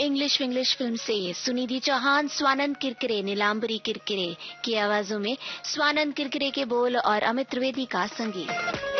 English Vinglish film से सुनिधि चौहान, स्वानंद किरकिरे, नीलांबरी किरकिरे की आवाजों में स्वानंद किरकिरे के बोल और अमित त्रिवेदी का संगीत।